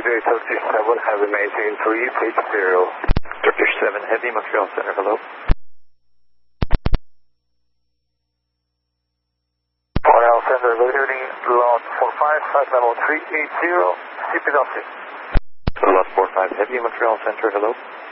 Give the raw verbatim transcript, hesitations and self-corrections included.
X-ray Turkish seven, heavy maintain three, pitch zero. Turkish seven, heavy, Montreal Center, hello. Montreal Center, loading lot four five, flight level three eight zero, C P W. Lot four five, heavy, Montreal Center, hello.